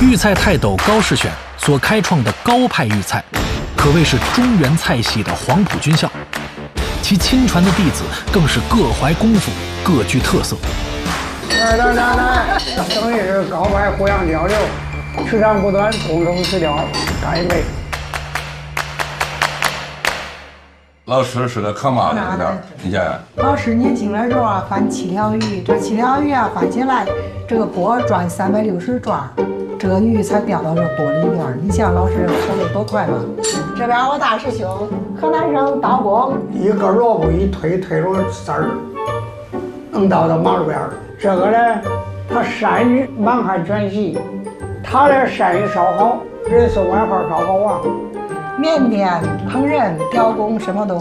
豫菜泰斗高士选所开创的高派豫菜，可谓是中原菜系的黄埔军校，其亲传的弟子更是各怀功夫，各具特色。 来，等于是高派互相交流，取长补短，共同治疗，干一杯。 老师是个可嘛的人，你想想。 老师年轻的时候啊，翻7条鱼，这7条鱼啊翻起来，这个锅转360转，这个鱼才掉到这锅里边。你想老师手得多快吧？这边我大师兄河南省刀工， 一个萝卜一推着丝儿，能到马路边儿。这个呢，他善于满汉全席，他呢善于烧烤，人送外号烧烤王。 面点、烹饪、雕工什么都。